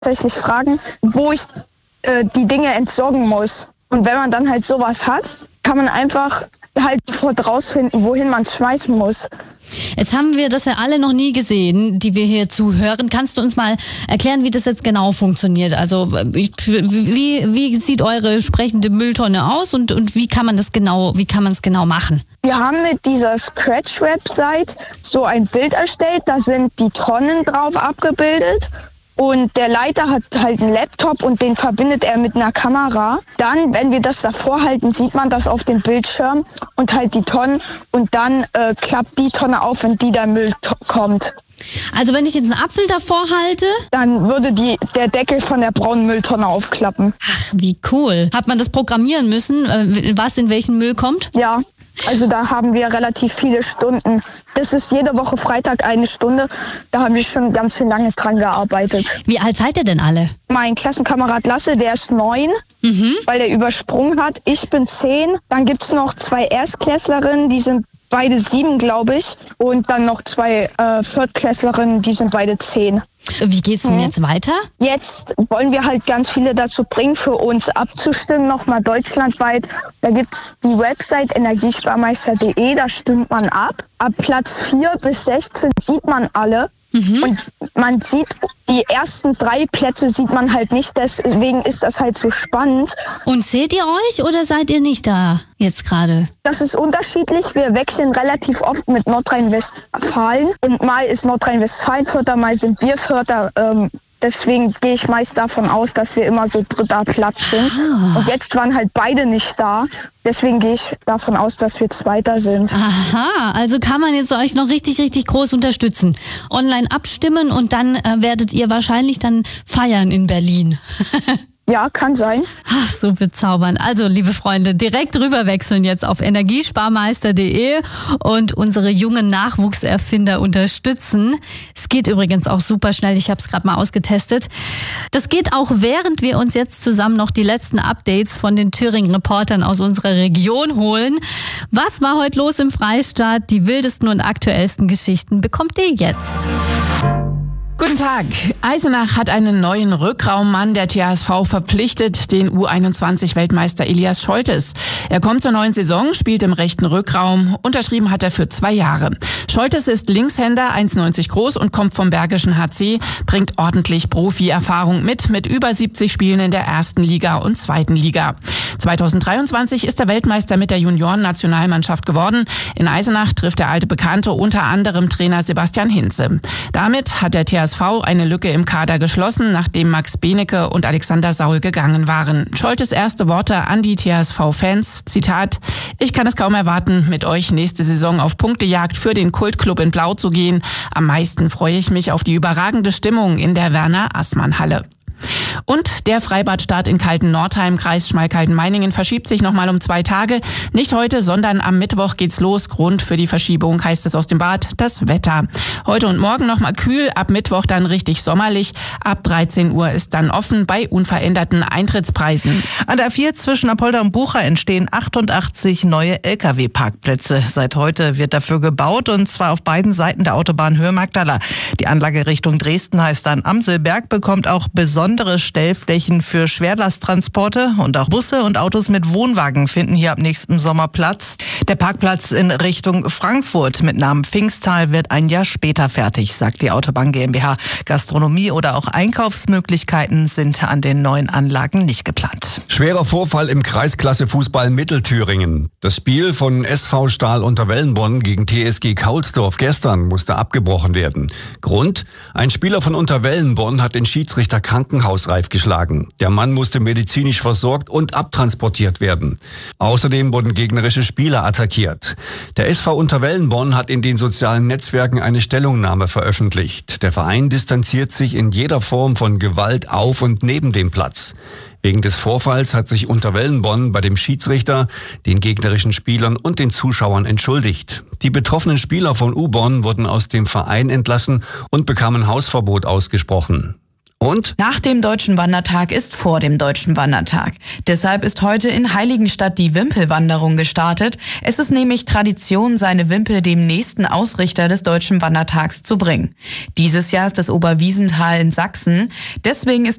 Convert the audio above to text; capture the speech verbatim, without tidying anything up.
tatsächlich fragen, wo ich äh, die Dinge entsorgen muss. Und wenn man dann halt sowas hat, kann man einfach halt sofort rausfinden, wohin man es schmeißen muss. Jetzt haben wir das ja alle noch nie gesehen, die wir hier zuhören. Kannst du uns mal erklären, wie das jetzt genau funktioniert? Also wie, wie sieht eure sprechende Mülltonne aus und, und wie kann man das genau, wie kann man es genau machen? Wir haben mit dieser Scratch-Website so ein Bild erstellt, da sind die Tonnen drauf abgebildet. Und der Leiter hat halt einen Laptop und den verbindet er mit einer Kamera. Dann, wenn wir das davor halten, sieht man das auf dem Bildschirm und halt die Tonnen. Und dann äh, klappt die Tonne auf, wenn die der Müll to- kommt. Also wenn ich jetzt einen Apfel davor halte? Dann würde die, der Deckel von der braunen Mülltonne aufklappen. Ach, wie cool. Hat man das programmieren müssen, äh, was in welchen Müll kommt? Ja. Also da haben wir relativ viele Stunden. Das ist jede Woche Freitag eine Stunde. Da haben wir schon ganz schön lange dran gearbeitet. Wie alt seid ihr denn alle? Mein Klassenkamerad Lasse, der ist neun, mhm. weil der übersprungen hat. Ich bin zehn. Dann gibt's noch zwei Erstklässlerinnen, die sind beide sieben, glaube ich. Und dann noch zwei äh, Viertklässlerinnen, die sind beide zehn. Wie geht's denn jetzt weiter? Jetzt wollen wir halt ganz viele dazu bringen, für uns abzustimmen, nochmal deutschlandweit. Da gibt's die Website energiesparmeister punkt de, da stimmt man ab. Ab Platz vier bis sechzehn sieht man alle. Mhm. Und man sieht, die ersten drei Plätze sieht man halt nicht, deswegen ist das halt so spannend. Und seht ihr euch oder seid ihr nicht da jetzt gerade? Das ist unterschiedlich. Wir wechseln relativ oft mit Nordrhein-Westfalen. Und mal ist Nordrhein-Westfalen Vierter, mal sind wir Vierter. Ähm, deswegen gehe ich meist davon aus, dass wir immer so dritter Platz sind. Ah. Und jetzt waren halt beide nicht da. Deswegen gehe ich davon aus, dass wir Zweiter sind. Aha, also kann man jetzt euch noch richtig, richtig groß unterstützen. Online abstimmen und dann äh, werdet ihr wahrscheinlich dann feiern in Berlin. Ja, kann sein. Ach, so bezaubernd. Also, liebe Freunde, direkt rüberwechseln jetzt auf energiesparmeister punkt de und unsere jungen Nachwuchserfinder unterstützen. Es geht übrigens auch super schnell. Ich habe es gerade mal ausgetestet. Das geht auch, während wir uns jetzt zusammen noch die letzten Updates von den Thüringen-Reportern aus unserer Region holen. Was war heute los im Freistaat? Die wildesten und aktuellsten Geschichten bekommt ihr jetzt. Guten Tag. Eisenach hat einen neuen Rückraummann der T H S V verpflichtet, den U einundzwanzig-Weltmeister Elias Scholtes. Er kommt zur neuen Saison, spielt im rechten Rückraum. Unterschrieben hat er für zwei Jahre. Scholtes ist Linkshänder, eins Komma neunzig groß und kommt vom Bergischen H C, bringt ordentlich Profi-Erfahrung mit, mit über siebzig Spielen in der ersten Liga und zweiten Liga. zweitausenddreiundzwanzig ist er Weltmeister mit der Junioren-Nationalmannschaft geworden. In Eisenach trifft der alte Bekannte unter anderem Trainer Sebastian Hinze. Damit hat der T H S V eine Lücke im Kader geschlossen, nachdem Max Benecke und Alexander Saul gegangen waren. Scholtes erste Worte an die T H S V-Fans, Zitat: Ich kann es kaum erwarten, mit euch nächste Saison auf Punktejagd für den Kultclub in Blau zu gehen. Am meisten freue ich mich auf die überragende Stimmung in der Werner-Assmann-Halle. Und der Freibadstart in Kalten-Nordheim, Kreis Schmalkalden-Meiningen, verschiebt sich nochmal um zwei Tage. Nicht heute, sondern am Mittwoch geht's los. Grund für die Verschiebung, heißt es aus dem Bad, das Wetter. Heute und morgen nochmal kühl, ab Mittwoch dann richtig sommerlich. Ab dreizehn Uhr ist dann offen bei unveränderten Eintrittspreisen. An der A vier zwischen Apolda und Bucha entstehen achtundachtzig neue L K W-Parkplätze. Seit heute wird dafür gebaut, und zwar auf beiden Seiten der Autobahn Höhe Magdala. Die Anlage Richtung Dresden heißt dann Amselberg, bekommt auch besonders Andere Stellflächen für Schwerlasttransporte, und auch Busse und Autos mit Wohnwagen finden hier ab nächstem Sommer Platz. Der Parkplatz in Richtung Frankfurt mit Namen Pfingstal wird ein Jahr später fertig, sagt die Autobahn GmbH. Gastronomie oder auch Einkaufsmöglichkeiten sind an den neuen Anlagen nicht geplant. Schwerer Vorfall im Kreisklasse Fußball Mittelthüringen. Das Spiel von S V Stahl Unterwellenbonn gegen T S G Kaulsdorf gestern musste abgebrochen werden. Grund: Ein Spieler von Unterwellenbonn hat den Schiedsrichter krankenhausreif geschlagen. Der Mann musste medizinisch versorgt und abtransportiert werden. Außerdem wurden gegnerische Spieler attackiert. Der S V Unterwellenbonn hat in den sozialen Netzwerken eine Stellungnahme veröffentlicht. Der Verein distanziert sich in jeder Form von Gewalt auf und neben dem Platz. Wegen des Vorfalls hat sich Unterwellenbonn bei dem Schiedsrichter, den gegnerischen Spielern und den Zuschauern entschuldigt. Die betroffenen Spieler von U-Bonn wurden aus dem Verein entlassen und bekamen Hausverbot ausgesprochen. Und? Nach dem Deutschen Wandertag ist vor dem Deutschen Wandertag. Deshalb ist heute in Heiligenstadt die Wimpelwanderung gestartet. Es ist nämlich Tradition, seine Wimpel dem nächsten Ausrichter des Deutschen Wandertags zu bringen. Dieses Jahr ist das Oberwiesenthal in Sachsen. Deswegen ist